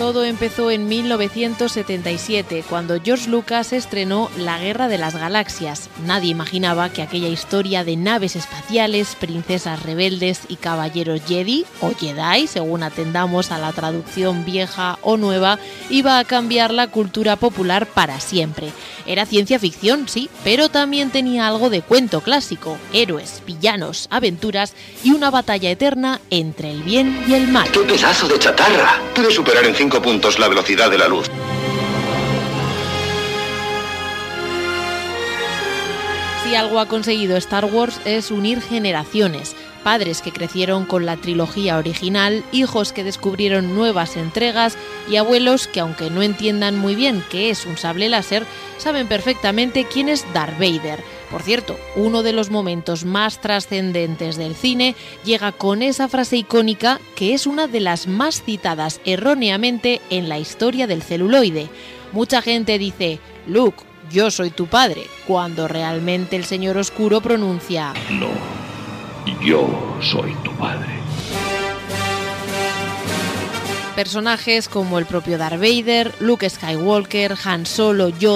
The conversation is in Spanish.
Todo empezó en 1977, cuando George Lucas estrenó La Guerra de las Galaxias. Nadie imaginaba que aquella historia de naves espaciales, princesas rebeldes y caballeros Jedi, o Jedi, según atendamos a la traducción vieja o nueva, iba a cambiar la cultura popular para siempre. Era ciencia ficción, sí, pero también tenía algo de cuento clásico: héroes, villanos, aventuras y una batalla eterna entre el bien y el mal. ¡Qué pedazo de chatarra! Puede superar en 5 puntos la velocidad de la luz. Si algo ha conseguido Star Wars es unir generaciones. Padres que crecieron con la trilogía original, hijos que descubrieron nuevas entregas y abuelos que, aunque no entiendan muy bien qué es un sable láser, saben perfectamente quién es Darth Vader. Por cierto, uno de los momentos más trascendentes del cine llega con esa frase icónica que es una de las más citadas erróneamente en la historia del celuloide. Mucha gente dice: Luke, yo soy tu padre, cuando realmente el señor oscuro pronuncia: no, yo soy tu padre. Personajes como el propio Darth Vader, Luke Skywalker, Han Solo, Yoda,